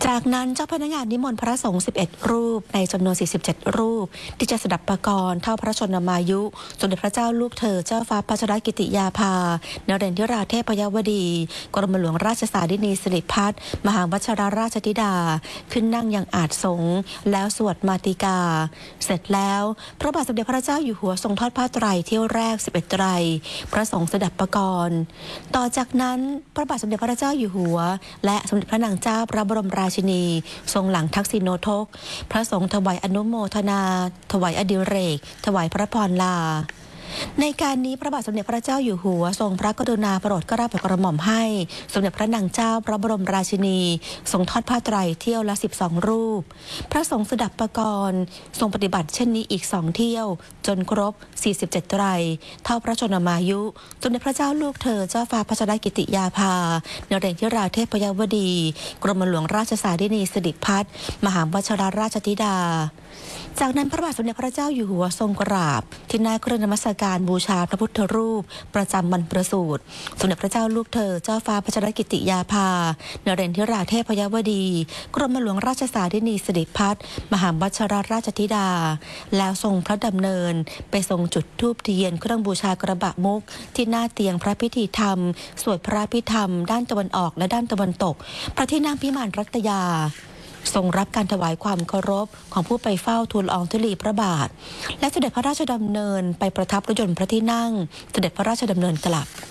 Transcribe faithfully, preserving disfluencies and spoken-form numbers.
จากนั้นเจ้าพนักงานนิมนต์พระสงฆ์สิบเอ็ดรูปในจำนวนสี่สิบเจ็ดรูปที่จะสดับประกรณ์เท่าพระชนมายุสมเด็จพระเจ้าลูกเธอเจ้าฟ้าพัชรกิติยาภานเรนทิราเทพยวดีกรมหลวงราชสารินีสิริพัฒน์มหาวชิรราชธิดาขึ้นนั่งยังอาจสงฆ์แล้วสวดมาติกาเสร็จแล้วพระบาทสมเด็จพระเจ้าอยู่หัวทรงทอดผ้าไตรเที่ยวแรกสิบเอ็ดไตรพระสงฆ์สดับประกรณ์ต่อจากนั้นพระบาทสมเด็จพระเจ้าอยู่หัวและสมเด็จพระนางเจ้าพระบรมราชินีทรงหลังทักษิณโนทกพระสงฆ์ถวายอนุโมทนาถวายอดิเรกถวายพระพรลาในการนี้พระบาทสมเด็จพระเจ้าอยู่หัวทรงพระกรุณาโปรดเกล้าโปรดกระหม่อมให้สมเด็จพระนางเจ้าพระบรมราชินีทรงทอดผ้าไตรเที่ยวละสิบสองรูปพระสงฆ์สดับประกรณ์ทรงปฏิบัติเช่นนี้อีกสองเที่ยวจนครบสี่สิบเจ็ดไตรเท่าพระชนมายุสมเด็จพระเจ้าลูกเธอเจ้าฟ้าพัชรกิติยาภานเรนทิราเทพยวดีกรมหลวงราชสารินีสิริพัฒน์มหาวชิรราชธิดาจากนั้นพระบาทสมเด็จพระเจ้าอยู่หัวทรงกราบที่หน้าเครื่องนมัสการบูชาพระพุทธรูปประจำวันประสูติสมเด็จพระเจ้าลูกเธอเจ้าฟ้าพัชรกิติยาภานเรนทิราเทพยวดีกรมหลวงราชสารินีสิริพัฒน์มหาวชิรราชธิดาแล้วทรงพระดำเนินไปทรงจุดธูปเทียนเครื่องบูชากระบะมุกที่หน้าเตียงพระพิธีธรรมสวดพระพิธรรมด้านตะวันออกและด้านตะวันตกพระที่นั่งพิมานรัตยาทรงรับการถวายความเคารพของผู้ไปเฝ้าทูลละอองธุลีพระบาทและเสด็จพระราชดำเนินไปประทับรถยนต์พระที่นั่งเสด็จพระราชดำเนินกลับ